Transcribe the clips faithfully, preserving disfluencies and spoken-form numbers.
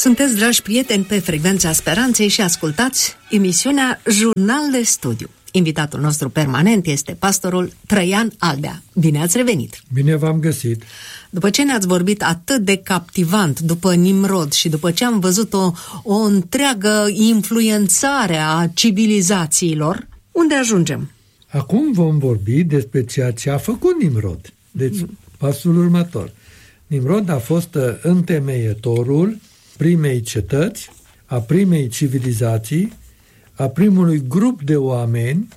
Sunteți, dragi prieteni, pe Frecvența Speranței și ascultați emisiunea Jurnal de Studiu. Invitatul nostru permanent este pastorul Trăian Albea. Bine ați revenit! Bine v-am găsit! După ce ne-ați vorbit atât de captivant după Nimrod și după ce am văzut o, o întreagă influențare a civilizațiilor, unde ajungem? Acum vom vorbi despre ceea ce a făcut Nimrod. Deci, pasul următor. Nimrod a fost întemeietorul primei cetăți, a primei civilizații, a primului grup de oameni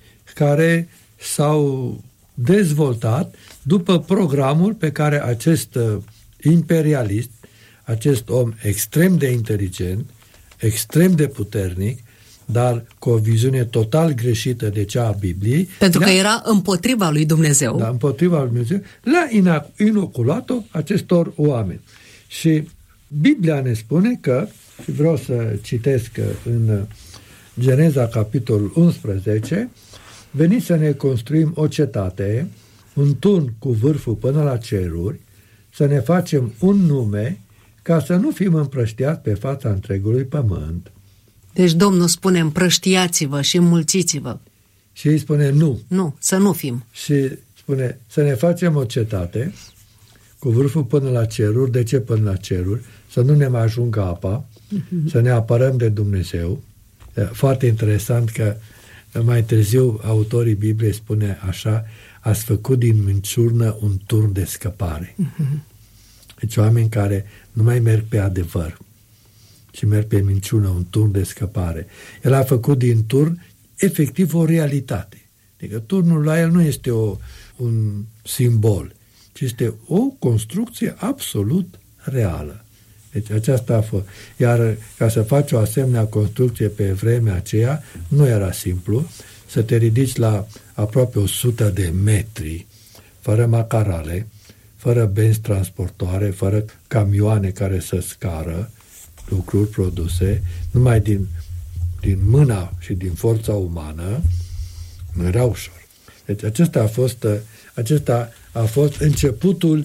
care s-au dezvoltat după programul pe care acest imperialist, acest om extrem de inteligent, extrem de puternic, dar cu o viziune total greșită de cea a Bibliei. Pentru că era împotriva lui Dumnezeu. Da, împotriva lui Dumnezeu. Le-a inoculat-o acestor oameni. Și Biblia ne spune că, și vreau să citesc în Geneza, capitolul unsprezece, veniți să ne construim o cetate, un turn cu vârful până la ceruri, să ne facem un nume, ca să nu fim împrăștiați pe fața întregului pământ. Deci Domnul spune, împrăștiați-vă și înmulțiți-vă. Și îi spune nu. Nu, să nu fim. Și spune să ne facem o cetate cu vârful până la ceruri. De ce până la ceruri? Să nu ne mai ajungă apa, uh-huh. să ne apărăm de Dumnezeu. Foarte interesant că mai târziu autorii Bibliei spune așa: ați făcut din minciurnă un turn de scăpare. Uh-huh. Deci oameni care nu mai merg pe adevăr, ci merg pe minciună, un turn de scăpare. El a făcut din turn efectiv o realitate. Adică turnul la el nu este o, un simbol, ci este o construcție absolut reală. Deci aceasta a fost. Iar ca să faci o asemenea construcție pe vremea aceea, nu era simplu să te ridici la aproape o sută de metri, fără macarale, fără benzi transportoare, fără camioane care să scară lucruri produse, numai din, din mâna și din forța umană, nu era ușor. Deci acesta a fost, acesta a fost începutul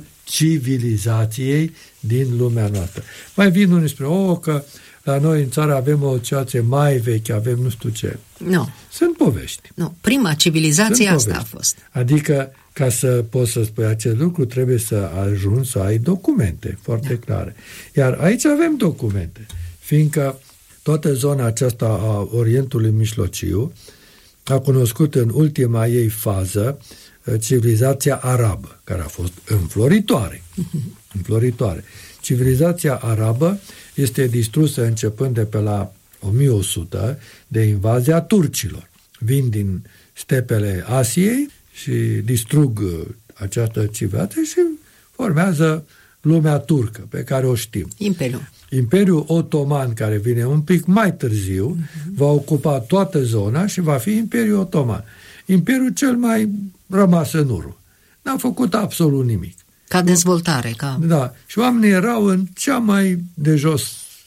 civilizației din lumea noastră. Mai vin unii spre, oh, că la noi în țară avem o civilizație mai veche, avem nu știu ce. Nu. Sunt povești. Nu. Prima civilizație Sunt asta povești. a fost. Adică, ca să poți să spui acest lucru, trebuie să ajungi să ai documente foarte da. clare. Iar aici avem documente, fiindcă toată zona aceasta a Orientului Mijlociu a cunoscut în ultima ei fază civilizația arabă, care a fost înfloritoare. înfloritoare. Civilizația arabă este distrusă începând de pe la o mie o sută de invazia turcilor. Vin din stepele Asiei și distrug această civilizație și formează lumea turcă, pe care o știm. Imperiul. Imperiul Otoman, care vine un pic mai târziu, uh-huh. va ocupa toată zona și va fi Imperiul Otoman. Imperiul cel mai rămas în urmă. N-a făcut absolut nimic. Ca dezvoltare. Ca... Da. Și oamenii erau în cea mai de jos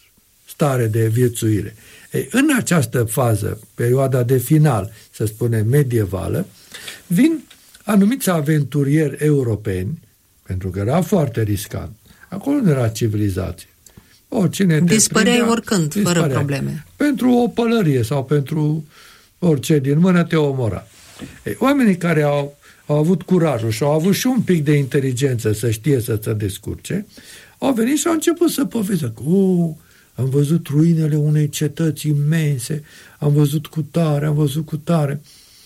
stare de viețuire. Ei, în această fază, perioada de final, să spunem medievală, vin anumiți aventurieri europeni, pentru că era foarte riscant. Acolo nu era civilizație. Oricine dispăreai oricând, dispărea. Fără probleme. Pentru o pălărie sau pentru orice din mână te omora. Ei, oamenii care au, au avut curajul și au avut și un pic de inteligență să știe să se descurce, au venit și au început să povestească. Uh, am văzut ruinele unei cetăți imense, am văzut cu tare, am văzut cu tare.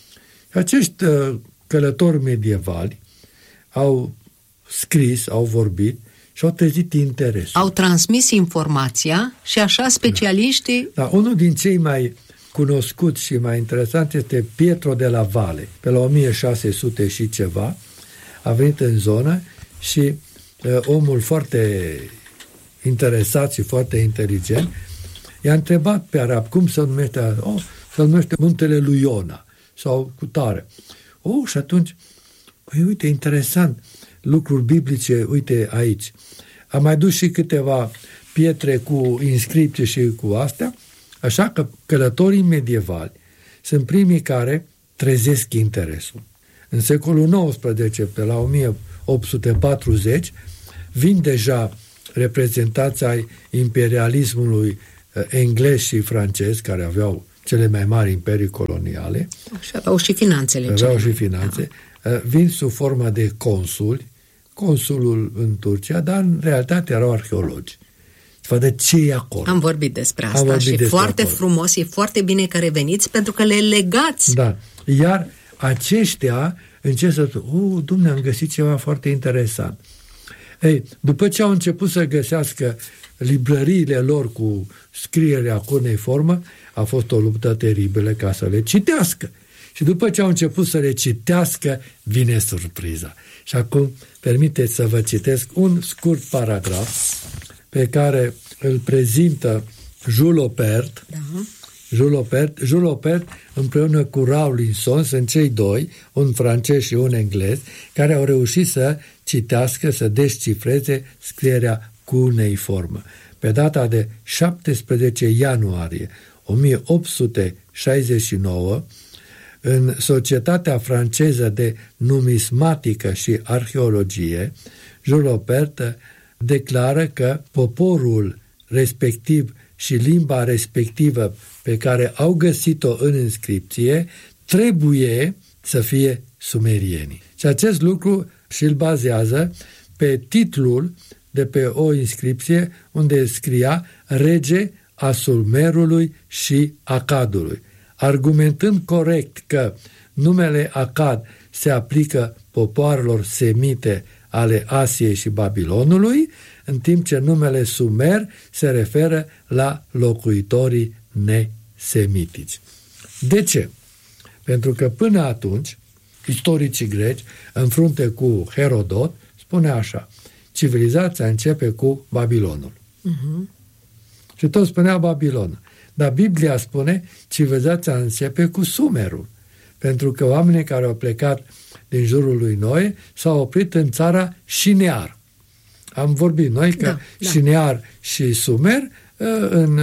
Acești uh, călători medievali au scris, au vorbit și au trezit interesul. Au transmis informația și așa specialiștii... Da, unul din cei mai cunoscut și mai interesant este Pietro de la Valle. Pe la o mie șase sute și ceva a venit în zonă și uh, omul foarte interesat și foarte inteligent i-a întrebat pe arab cum se numește, oh, se numește Muntele lui Iona sau cu tare. Oh, și atunci, păi uite, interesant, lucruri biblice, uite aici. Am mai dus și câteva pietre cu inscripții și cu astea, așa că călătorii medievali sunt primii care trezesc interesul. În secolul nouăsprezece, pe la o mie opt sute patruzeci, vin deja reprezentanți ai imperialismului englez și francez, care aveau cele mai mari imperii coloniale. Și aveau și finanțele. Aveau și finanțe. Da. Vin sub formă de consuli, consulul în Turcia, dar în realitate erau arheologi. Văd ce e acolo. Am vorbit despre asta vorbit și despre foarte acolo. Frumos, e foarte bine că reveniți, pentru că le legați. Da. Iar aceștia încep să spun, uh, Dumnezeu, am găsit ceva foarte interesant. Ei, după ce au început să găsească librăriile lor cu scrierea cu unei formă, a fost o luptă teribilă ca să le citească. Și după ce au început să le citească, vine surpriza. Și acum, permiteți să vă citesc un scurt paragraf pe care îl prezintă Jules Oppert. Da. Jules Oppert, Jules Oppert împreună cu Rawlinson sunt cei doi, un francez și un englez, care au reușit să citească, să descifreze scrierea cuneiformă. Pe data de șaptesprezece ianuarie o mie opt sute șaizeci și nouă, în Societatea franceză de numismatică și arheologie, Jules Oppert declară că poporul respectiv și limba respectivă pe care au găsit-o în inscripție trebuie să fie sumerienii. Și acest lucru și-l bazează pe titlul de pe o inscripție unde scria rege a Sumerului și Acadului, argumentând corect că numele Acad se aplică popoarelor semite ale Asiei și Babilonului, în timp ce numele Sumer se referă la locuitorii nesemitici. De ce? Pentru că până atunci, istoricii greci, în frunte cu Herodot, spune așa, civilizația începe cu Babilonul. Uh-huh. Și tot spunea Babilon. Dar Biblia spune, civilizația începe cu Sumerul. Pentru că oamenii care au plecat din jurul lui Noe s-au oprit în țara Șinear. Am vorbit noi că da, da. Șinear și Sumer în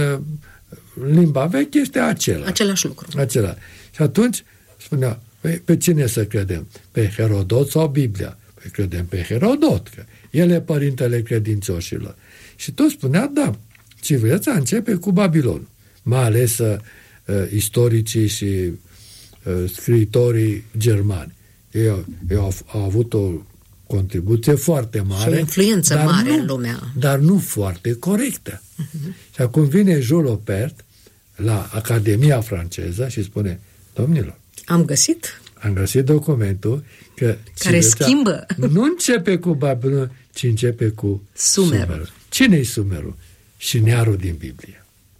limba veche este acela. Același lucru. Acela. Și atunci spunea, pe cine să credem? Pe Herodot sau Biblia? Păi credem pe Herodot, că el e părintele credincioșilor. Și tot spunea, da, civilizația începe cu Babilon. Mai ales uh, istoricii și uh, scriitorii germani. Ei, au, ei au, au avut o contribuție foarte mare. Și o influență dar mare nu, în lumea. Dar nu foarte corectă. Uh-huh. Și acum vine Jules Oppert la Academia franceză și spune, domnilor, am găsit am găsit documentul că care schimbă. Nu începe cu Babilon, ci începe cu Sumerul. Sumerul. Cine-i Sumerul? Șinearul din Biblie.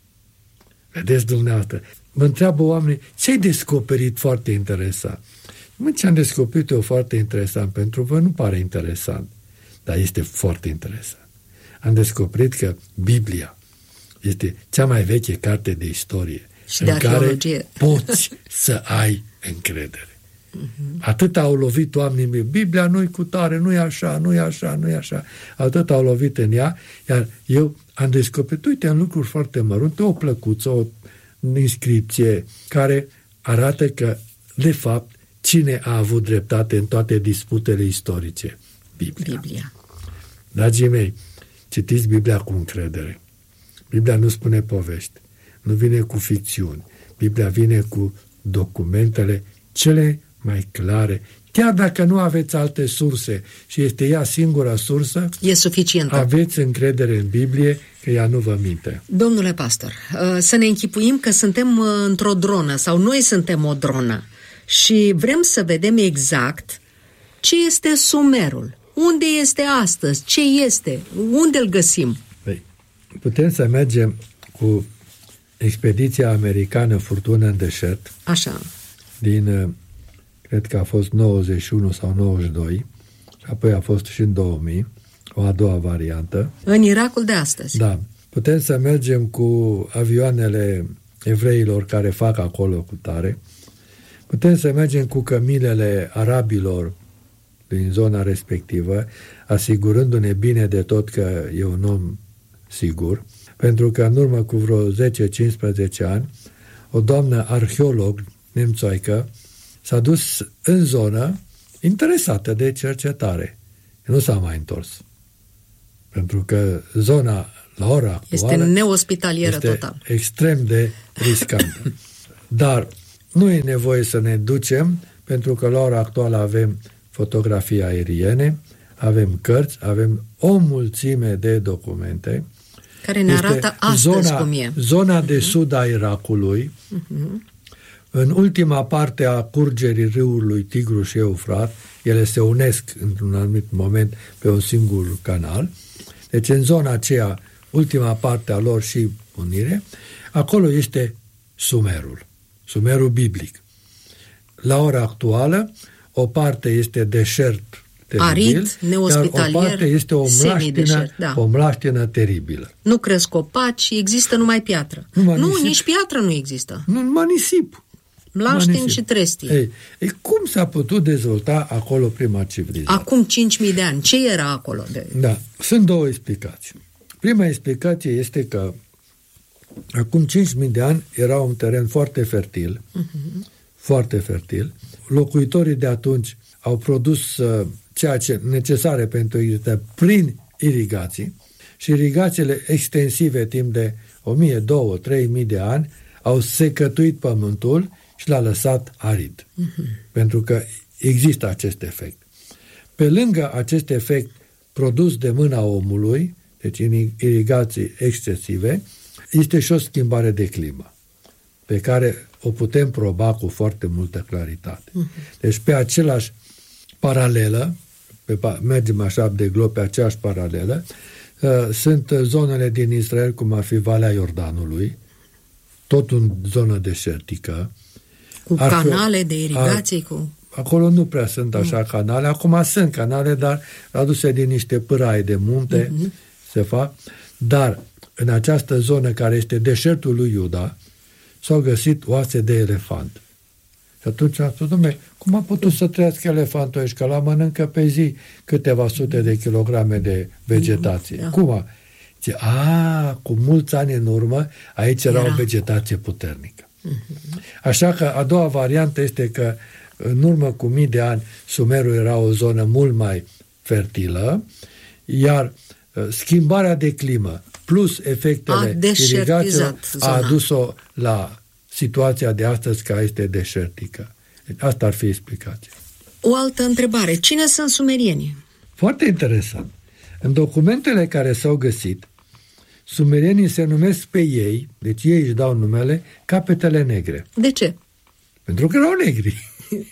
Vedeți dumneavoastră. Mă întreabă oamenii, ce-ai descoperit foarte interesant? Mă, ce am descoperit eu foarte interesant, pentru vă nu pare interesant, dar este foarte interesant. Am descoperit că Biblia este cea mai veche carte de istorie și în de care poți să ai încredere. Uh-huh. Atât au lovit oamenii, Biblia nu-i cu tare, nu-i așa, nu-i așa, nu-i așa. Atât au lovit în ea, iar eu am descoperit, uite, în lucruri foarte mărunte, o plăcuță, o inscripție care arată că, de fapt, cine a avut dreptate în toate disputele istorice? Biblia. Biblia. Dragii mei, citiți Biblia cu încredere. Biblia nu spune povești, nu vine cu ficțiuni. Biblia vine cu documentele cele mai clare. Chiar dacă nu aveți alte surse și este ea singura sursă, e suficientă. Aveți încredere în Biblie că ea nu vă minte. Domnule pastor, să ne închipuim că suntem într-o dronă sau noi suntem o dronă și vrem să vedem exact ce este Sumerul, unde este astăzi, ce este, unde îl găsim. Păi, putem să mergem cu expediția americană Furtună în deșert. Așa. Din, cred că a fost nouăzeci și unu sau nouăzeci și doi, și apoi a fost și în două mii, o a doua variantă. În Irakul de astăzi. Da. Putem să mergem cu avioanele evreilor care fac acolo cu tare. Putem să mergem cu cămilele arabilor din zona respectivă, asigurându-ne bine de tot că e un om sigur, pentru că în urmă cu vreo zece cincisprezece ani, o doamnă arheolog nemțoică s-a dus în zonă interesată de cercetare. Nu s-a mai întors. Pentru că zona, la ora actuală, este neospitalieră este total. extrem de riscantă. Dar nu e nevoie să ne ducem, pentru că la ora actuală avem fotografii aeriene, avem cărți, avem o mulțime de documente care ne este arată astăzi zona, cum e. Zona de sud a Irakului, uh-huh. În ultima parte a curgerii râului Tigru și Eufrat, ele se unesc într-un anumit moment pe un singur canal, deci în zona aceea, ultima parte a lor și unire, acolo este Sumerul, Sumerul biblic. La ora actuală, o parte este deșert teribil, arid, neospitalier, iar o parte este o mlaștină, da. o mlaștină teribilă. Nu cresc copaci, există numai piatră. Numai nu, nisip. nici piatră nu există. Nu, numai nisip. Mlaștini și trestii. Ei, ei, cum s-a putut dezvolta acolo prima civilizație? Acum cinci mii de ani. Ce era acolo? De... Da, sunt două explicații. Prima explicație este că acum cinci mii de ani era un teren foarte fertil, uh-huh. foarte fertil. Locuitorii de atunci au produs uh, ceea ce necesare pentru irigare prin irigații și irigațiile extensive timp de o mie, două, trei mii de ani au secătuit pământul și l-a lăsat arid. Uh-huh. Pentru că există acest efect. Pe lângă acest efect produs de mâna omului, deci în irigații excesive, este și o schimbare de climă, pe care o putem proba cu foarte multă claritate. Uh-huh. Deci pe același paralelă, pe, mergem așa de glob pe aceeași paralelă, uh, sunt zonele din Israel, cum ar fi Valea Iordanului, tot în zonă deșertică. Cu ar canale fi, de irigație? Ar, cu... Acolo nu prea sunt așa mm. canale. Acum sunt canale, dar aduse din niște pâraie de munte, mm-hmm. se fac. Dar în această zonă care este deșertul lui Iuda, s-au găsit oase de elefant. Și atunci am spus, dom'le, cum a putut să trăiască elefantul aici? Că la mănâncă pe zi câteva sute de kilograme de vegetație. Mm-hmm. Cum a? Zice, a, cu mulți ani în urmă, aici era, era o vegetație puternică. Mm-hmm. Așa că a doua variantă este că în urmă cu mii de ani Sumerul era o zonă mult mai fertilă, iar schimbarea de climă plus efectele irigațiilor a adus-o la situația de astăzi care este deșertică. Asta ar fi explicația. O altă întrebare. Cine sunt sumerienii? Foarte interesant. În documentele care s-au găsit, sumerienii se numesc pe ei, deci ei își dau numele, capetele negre. De ce? Pentru că erau negri.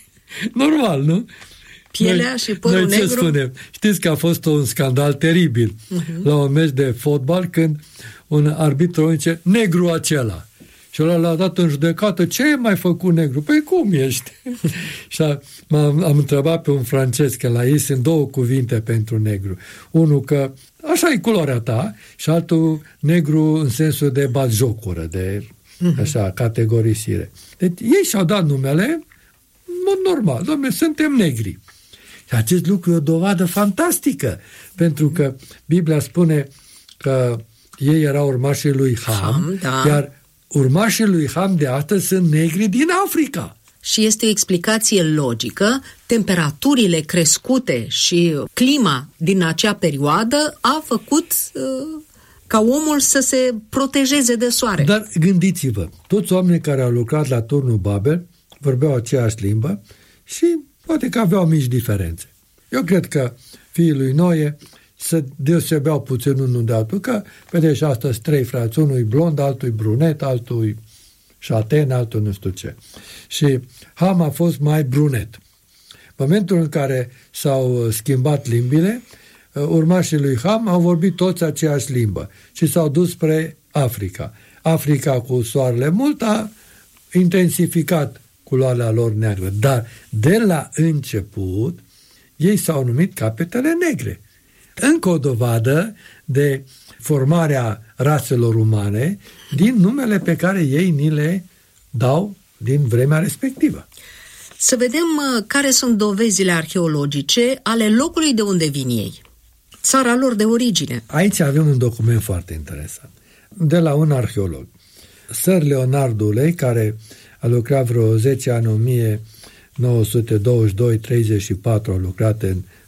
Normal, nu? Pielea noi, și părul noi ce negru? Spunem? Știți că a fost un scandal teribil uh-huh. la un meci de fotbal când un arbitru zice, negru acela. Și ăla l-a dat în judecată, ce ai mai făcut negru? Păi cum ești? Și am, am întrebat pe un francez, că la ei sunt două cuvinte pentru negru. Unul că așa e culoarea ta și altul negru în sensul de batjocură, de așa, categorisire. Deci ei și-au dat numele în mod normal. Dom'le, suntem negri. Și acest lucru e o dovadă fantastică, pentru că Biblia spune că ei erau urmașii lui Ham, Ham da. Iar urmașii lui Ham de astăzi sunt negri din Africa. Și este o explicație logică, temperaturile crescute și clima din acea perioadă a făcut uh, ca omul să se protejeze de soare. Dar gândiți-vă, toți oamenii care au lucrat la turnul Babel vorbeau aceeași limbă și poate că aveau mici diferențe. Eu cred că fiii lui Noe se deosebeau puțin unul de altul, că vedeți astăzi trei frați, unul e blond, altul e brunet, altul e șaten, altul nu știu ce. Și Ham a fost mai brunet. Momentul în care s-au schimbat limbile, urmașii lui Ham au vorbit toți aceeași limbă și s-au dus spre Africa. Africa cu soarele mult a intensificat culoarea lor neagră, dar de la început ei s-au numit capetele negre. Încă o dovadă de formarea raselor umane din numele pe care ei ni le dau din vremea respectivă. Să vedem uh, care sunt dovezile arheologice ale locului de unde vin ei. Țara lor de origine. Aici avem un document foarte interesant. De la un arheolog. Sir Leonard Duley, care a lucrat vreo zece ani, o mie nouă sute douăzeci și doi treizeci și patru, a lucrat în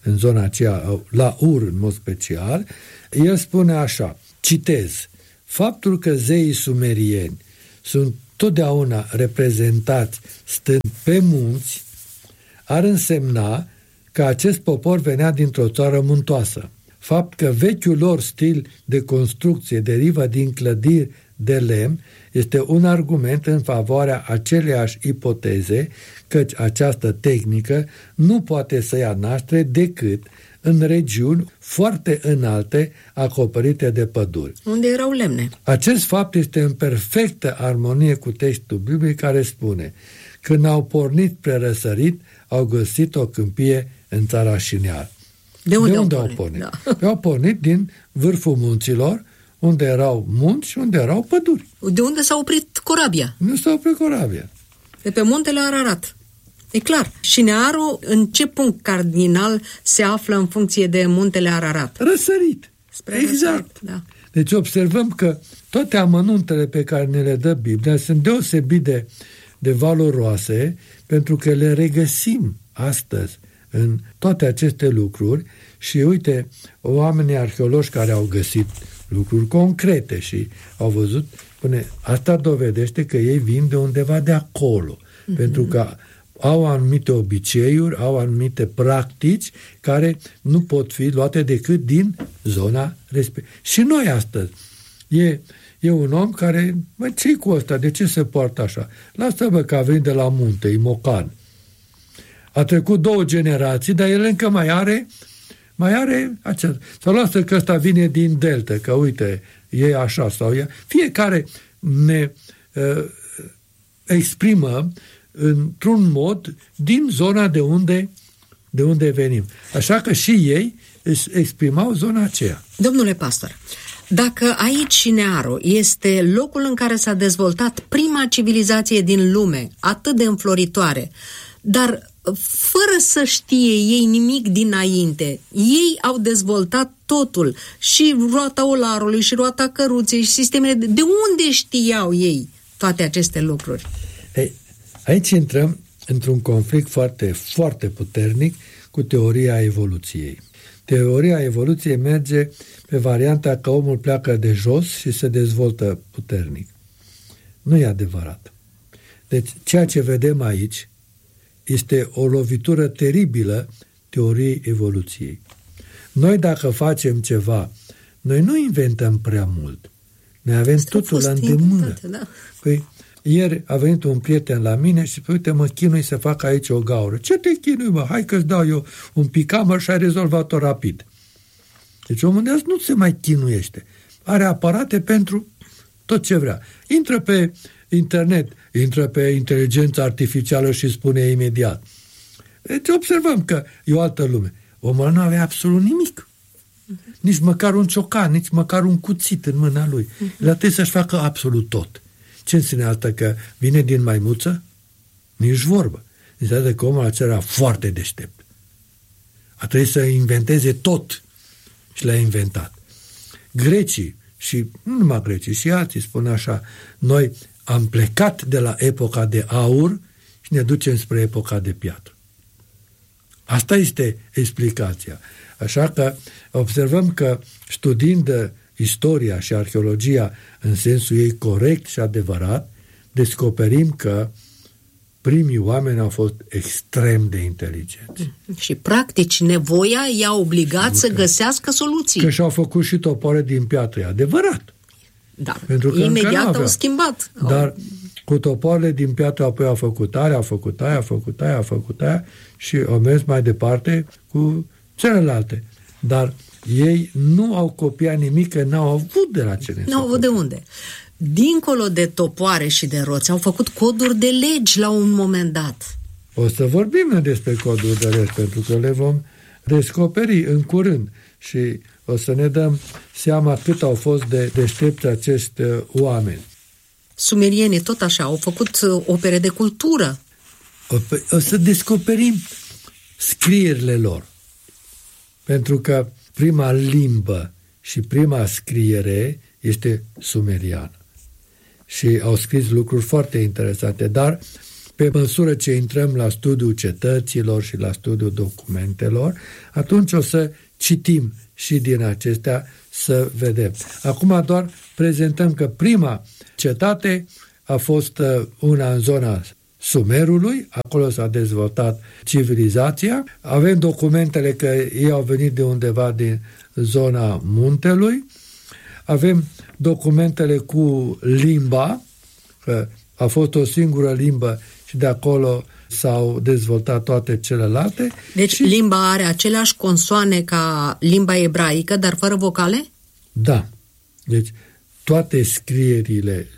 în zona aceea, la Ur în mod special, el spune așa, citez, faptul că zeii sumerieni sunt totdeauna reprezentați stând pe munți, ar însemna că acest popor venea dintr-o țară muntoasă. Fapt că vechiul lor stil de construcție derivă din clădiri de lemn este un argument în favoarea aceleiași ipoteze, căci această tehnică nu poate să ia naștere decât în regiuni foarte înalte acoperite de păduri. Unde erau lemne. Acest fapt este în perfectă armonie cu textul biblic care spune: când au pornit spre răsărit, au găsit o câmpie în țara Șinear. De unde, de unde au pornit? pornit? Au pornit? Da. Au pornit din vârful munților, unde erau munți și unde erau păduri. De unde s-a oprit corabia? Nu s-a oprit corabia. De pe muntele Ararat. E clar. Șinearul, în ce punct cardinal se află în funcție de muntele Ararat? Răsărit. Spre exact. răsărit, da. Deci observăm că toate amănuntele pe care ne le dă Biblia sunt deosebit de, de valoroase, pentru că le regăsim astăzi în toate aceste lucruri și uite, oamenii arheologi care au găsit lucruri concrete și au văzut, spune, asta dovedește că ei vin de undeva de acolo, mm-hmm. pentru că au anumite obiceiuri, au anumite practici care nu pot fi luate decât din zona respectivă. Și noi astăzi, e, e un om care, mă, ce-i cu ăsta? De ce se poartă așa? Lasă-vă că a venit de la munte, e mocan. A trecut două generații, dar el încă mai are mai are acest. Sau lasă că ăsta vine din delta, că uite, e așa sau e. Fiecare ne uh, exprimă într-un mod din zona de unde, de unde venim. Așa că și ei exprimau zona aceea. Domnule pastor, dacă aici Șinearul este locul în care s-a dezvoltat prima civilizație din lume, atât de înfloritoare, dar fără să știe ei nimic dinainte, ei au dezvoltat totul, și roata olarului, și roata căruței, și sistemele. De, de unde știau ei toate aceste lucruri? Ei, aici intrăm într-un conflict foarte, foarte puternic cu teoria evoluției. Teoria evoluției merge pe varianta că omul pleacă de jos și se dezvoltă puternic. Nu e adevărat. Deci, ceea ce vedem aici este o lovitură teribilă teoriei evoluției. Noi, dacă facem ceva, noi nu inventăm prea mult. Noi avem Asta totul la îndemână. Da. Păi, ieri a venit un prieten la mine și spune, uite, mă chinui să fac aici o gaură. Ce te chinui, mă? Hai că-ți dau eu un picamăr și ai rezolvat-o rapid. Deci omul de azi nu se mai chinuiește. Are aparate pentru tot ce vrea. Intră pe internet, intră pe inteligența artificială și spune imediat. Deci observăm că e o altă lume. Omul nu avea absolut nimic. Uh-huh. Nici măcar un ciocan, nici măcar un cuțit în mâna lui. Uh-huh. El trebuie să-și facă absolut tot. Ce înseamnă asta, că vine din maimuță? Nici vorbă. Înseamnă că omul acela era foarte deștept. A trebuit să inventeze tot și l-a inventat. Grecii, și nu numai grecii, și alții spun așa, noi am plecat de la epoca de aur și ne ducem spre epoca de piatră. Asta este explicația. Așa că observăm că studiind istoria și arheologia în sensul ei corect și adevărat, descoperim că primii oameni au fost extrem de inteligenți. Și practic nevoia i-a obligat să găsească soluții. Că și-au făcut și topoare din piatră, e adevărat. Dar pentru că imediat au schimbat. Dar cu topoarele din piatră apoi au făcut aia, au făcut aia, au făcut aia, au făcut aia și au mers mai departe cu celelalte. Dar ei nu au copiat nimic, că n-au avut de la cine. Nu au avut de unde. Dincolo de topoare și de roți, au făcut coduri de legi la un moment dat. O să vorbim despre coduri de legi, pentru că le vom descoperi în curând și o să ne dăm seama cât au fost de deștepți acești oameni. Sumerienii tot așa au făcut opere de cultură. O, o să descoperim scrierile lor. Pentru că prima limbă și prima scriere este sumeriană. Și au scris lucruri foarte interesante, dar pe măsură ce intrăm la studiul cetăților și la studiul documentelor, atunci o să citim și din acestea să vedem. Acum doar prezentăm că prima cetate a fost una în zona Sumerului, acolo s-a dezvoltat civilizația. Avem documentele că ei au venit de undeva din zona muntelui. Avem documentele cu limba, că a fost o singură limbă și de acolo s-au dezvoltat toate celelalte. Deci și... limba are aceleași consoane ca limba ebraică, dar fără vocale? Da. Deci toate scrierile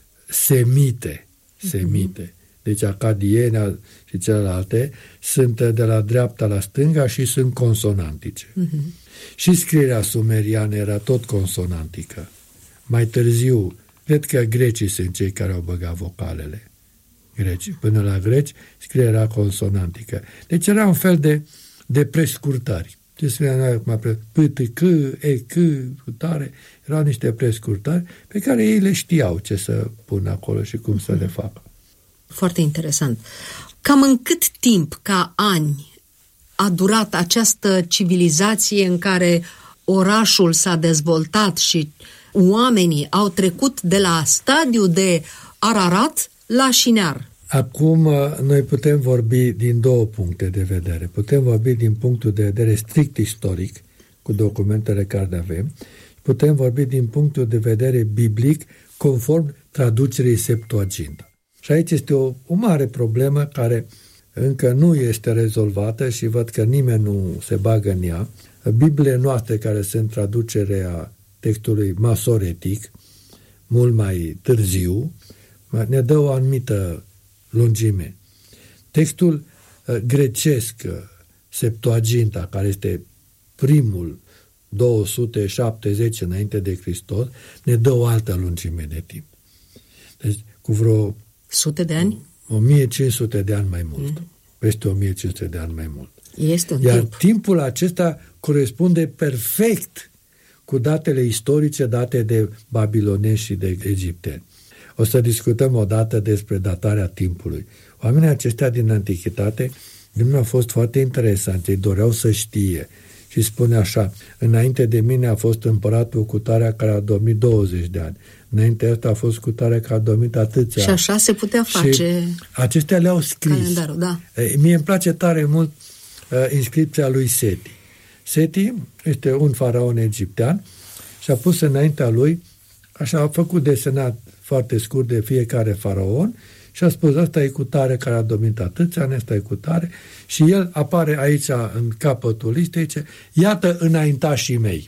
semite, semite, mm-hmm. deci acadiene și celelalte, sunt de la dreapta la stânga și sunt consonantice. Mm-hmm. Și scrierea sumeriană era tot consonantică. Mai târziu, cred că grecii sunt cei care au băgat vocalele. Greci. Până la greci, scrierea era consonantică. Deci era un fel de, de prescurtări. Ce spunea acum, P, T, C, E, C, tare, erau niște prescurtări pe care ei le știau ce să pună acolo și cum să le facă. Foarte interesant. Cam în cât timp, ca ani, a durat această civilizație în care orașul s-a dezvoltat și oamenii au trecut de la stadiul de Ararat la Șinear? Acum noi putem vorbi din două puncte de vedere. Putem vorbi din punctul de vedere strict istoric, cu documentele care avem, putem vorbi din punctul de vedere biblic, conform traducerii Septuaginta. Și aici este o, o mare problemă care încă nu este rezolvată și văd că nimeni nu se bagă în ea. Bibliile noastre, care sunt traducerea textului masoretic, mult mai târziu, ne dă o anumită lungime. Textul grecesc, Septuaginta, care este primul două sute șaptezeci înainte de Hristos, ne dă o altă lungime de timp. Deci, cu vreo sute de ani? o mie cinci sute de ani mai mult. Mm. Peste o mie cinci sute de ani mai mult. Este un Iar timp. timpul acesta corespunde perfect cu datele istorice date de babiloneni și de egipteni. O să discutăm odată despre datarea timpului. Oamenii aceștia din antichitate nu au fost foarte interesanți, ei doreau să știe. Și spune așa, înainte de mine a fost împăratul cutarea care a domnit douăzeci de ani. Înainte ăsta a fost cutarea care a domnit atâția ani. Și așa se putea face. Și acestea le-au scris. Calendarul, da. Mie îmi place tare mult uh, inscripția lui Seti. Seti este un faraon egiptean și a pus înaintea lui, așa a făcut desenat foarte scurt de fiecare faraon și a spus, ăsta e cutare care a domnit atâția ani, ăsta e cutare, și el apare aici în capătul listei, zice, iată înaintașii mei.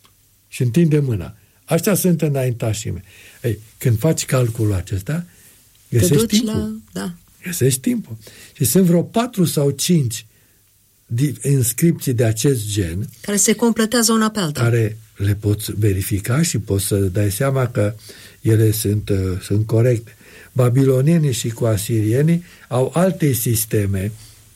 Și întinde mâna. Aștia sunt înaintașii mei. Ei, când faci calculul acesta, găsești timpul. La... Da. Găsești timpul. Și sunt vreo patru sau cinci inscripții de acest gen care se completează una pe alta. Care le poți verifica și poți să dai seama că ele sunt, uh, sunt corecte. Babilonienii și cu asirienii au alte sisteme,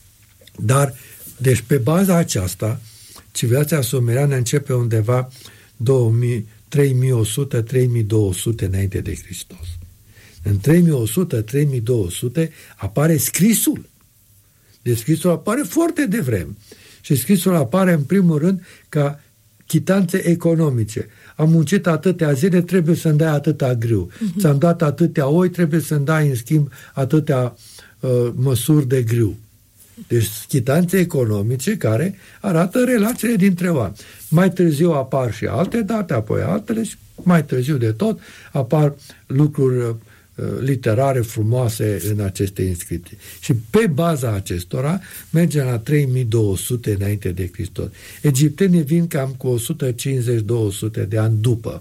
dar, deci pe baza aceasta, civilizația sumeriană începe undeva două mii, trei mii o sută - trei mii două sute înainte de Hristos. În trei mii o sută - trei mii două sute apare scrisul. Deci scrisul apare foarte devreme. Și scrisul apare în primul rând ca chitanțe economice. Am muncit atâtea zile, trebuie să-mi dai atâta grâu. Uh-huh. Ți-am dat atâtea oi, trebuie să-mi dai în schimb atâtea uh, măsuri de grâu. Deci chitanțe economice care arată relațiile dintre oameni. Mai târziu apar și alte date, apoi altele și mai târziu de tot apar lucruri uh, literare frumoase în aceste inscripții. Și pe baza acestora mergem la trei mii două sute înainte de Hristos. Egiptenii vin cam cu o sută cincizeci - două sute de ani după.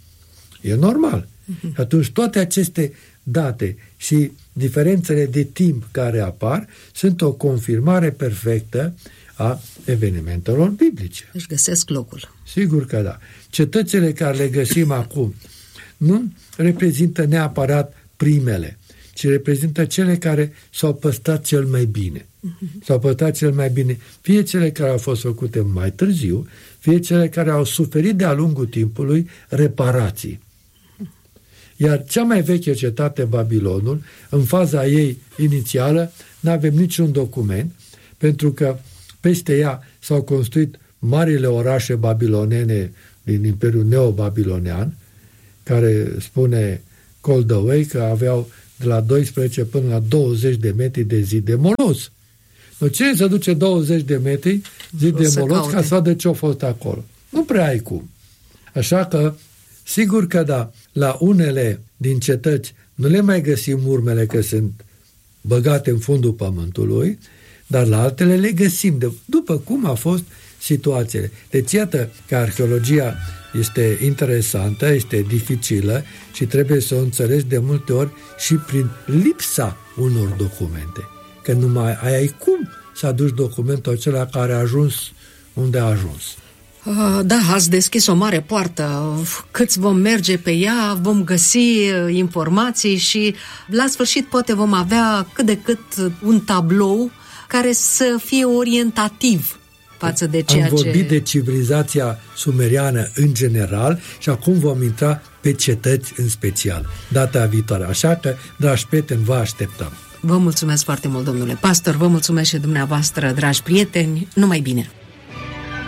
E normal. Uh-huh. Atunci toate aceste date și diferențele de timp care apar sunt o confirmare perfectă a evenimentelor biblice. Își găsesc locul. Sigur că da. Cetățile care le găsim acum nu reprezintă neapărat primele, ci reprezintă cele care s-au păstrat cel mai bine. Uh-huh. S-au păstrat cel mai bine, fie cele care au fost făcute mai târziu, fie cele care au suferit de-a lungul timpului reparații. Uh-huh. Iar cea mai veche cetate, Babilonul, în faza ei inițială, nu avem niciun document, pentru că peste ea s-au construit marile orașe babilonene din Imperiul Neo-Babilonian, care spune Coldaway că aveau de la doisprezece până la douăzeci de metri de zid de moloz. Nu, cine se duce douăzeci de metri zid de moloz ca să vadă ce a fost acolo? Nu prea ai cum. Așa că, sigur că da, la unele din cetăți nu le mai găsim urmele că sunt băgate în fundul pământului, dar la altele le găsim, de, după cum a fost situațiile. Deci iată că arheologia este interesantă, este dificilă și trebuie să o înțelegi de multe ori și prin lipsa unor documente. Că nu mai ai cum să aduci documentul acela care a ajuns unde a ajuns. Da, ați deschis o mare poartă. Câți vom merge pe ea, vom găsi informații și la sfârșit poate vom avea cât de cât un tablou care să fie orientativ față de ceea ce... Am vorbit de civilizația sumeriană în general și acum vom intra pe cetăți în special, data viitoare. Așa că, dragi prieteni, vă așteptăm. Vă mulțumesc foarte mult, domnule pastor, vă mulțumesc și dumneavoastră, dragi prieteni, numai bine!